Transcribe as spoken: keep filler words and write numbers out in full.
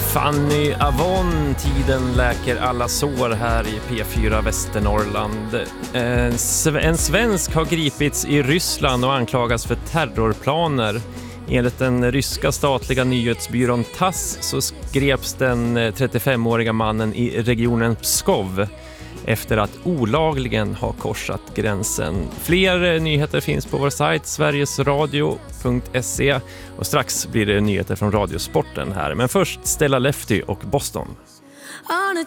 Fanny Avon, tiden läker alla sår här i P fyra Västernorrland. En svensk har gripits i Ryssland och anklagas för terrorplaner. Enligt den ryska statliga nyhetsbyrån Tass så greps den trettiofemåriga mannen i regionen Pskov efter att olagligen ha korsat gränsen. Fler nyheter finns på vår sajt sverigesradio punkt se och strax blir det nyheter från Radiosporten här. Men först Stella Lefty och Boston. On a